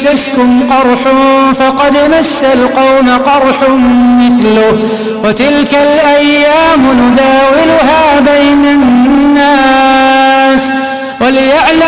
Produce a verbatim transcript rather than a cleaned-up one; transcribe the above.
يمسسكم قرح فقد مس القوم قرح مثله وتلك الأيام نداولها بين